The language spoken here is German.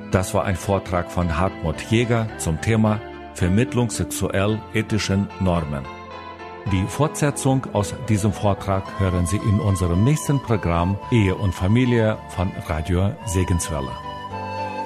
Das war ein Vortrag von Hartmut Jäger zum Thema Vermittlung sexuell-ethischen Normen. Die Fortsetzung aus diesem Vortrag hören Sie in unserem nächsten Programm Ehe und Familie von Radio Segenswelle.